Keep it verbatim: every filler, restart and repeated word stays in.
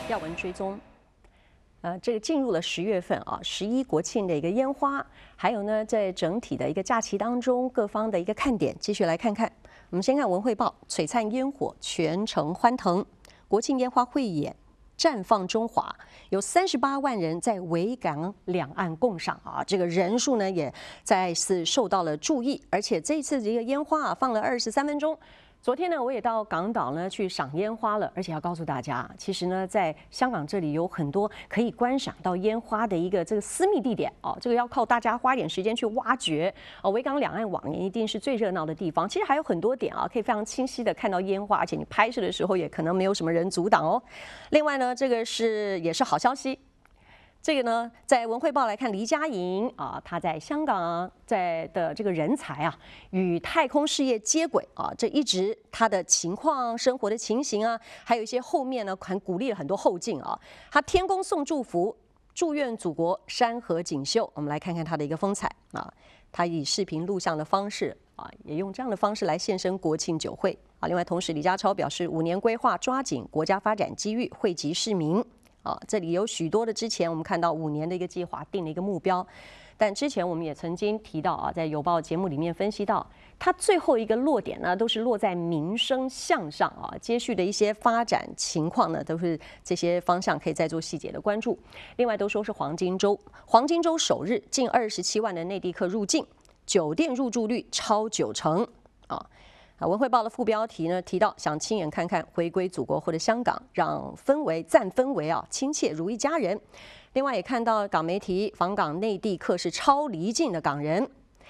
要闻追踪。呃，这个进入了十月份啊，十一国庆的一个烟花，还有呢，在整体的一个假期当中，各方的一个看点，继续来看看。我们先看文汇报，璀璨烟火，全城欢腾，国庆烟花汇演。 绽放中华，有三十八万人在维港两岸共赏啊，这个人数呢也再次受到了注意，而且这次这个烟花啊放了二十三分钟。昨天呢，我也到港岛呢去赏烟花了，而且要告诉大家，其实呢，在香港这里有很多可以观赏到烟花的一个这个私密地点哦，这个要靠大家花一点时间去挖掘哦。维港两岸往年一定是最热闹的地方，其实还有很多点啊，可以非常清晰的看到烟花，而且你拍摄的时候也可能没有什么人阻挡哦。另外呢，这个是也是好消息。 这个呢，在文汇报来看，黎佳莹啊，她在香港在的这个人才啊，与太空事业接轨啊，这一直她的情况、生活的情形啊，还有一些后面呢，很鼓励了很多后进啊。她天公送祝福，祝愿祖国山河锦绣。我们来看看她的一个风采啊，她以视频录像的方式啊，也用这样的方式来现身国庆酒会啊。另外，同时李家超表示，五年规划抓紧国家发展机遇，惠及市民。 啊，这里有许多的之前我们看到五年的一个计划定了一个目标，但之前我们也曾经提到啊，在有报节目里面分析到，它最后一个落点呢，都是落在民生向上啊，接续的一些发展情况呢，都是这些方向可以再做细节的关注。另外都说是黄金周，黄金周首日近二十七万的内地客入境，酒店入住率超九成啊。 啊，文汇报的副标题呢提到，想亲眼看看回归祖国或者香港，让氛围赞氛围啊亲切如一家人。另外也看到港媒体访港内地客是超离境的港人